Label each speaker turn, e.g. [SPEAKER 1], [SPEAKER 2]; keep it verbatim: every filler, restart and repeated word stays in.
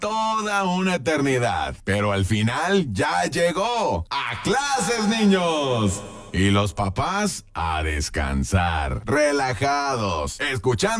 [SPEAKER 1] toda una eternidad. Pero al final ya llegó. ¡A clases, niños! Y los papás a descansar, relajados, escuchando